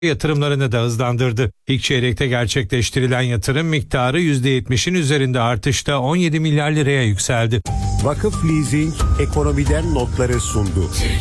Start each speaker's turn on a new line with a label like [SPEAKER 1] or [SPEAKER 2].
[SPEAKER 1] yatırımlarını da hızlandırdı. İlk çeyrekte gerçekleştirilen yatırım miktarı %70'in üzerinde artışta 17 milyar liraya yükseldi.
[SPEAKER 2] Vakıf Leasing ekonomiden notları sundu.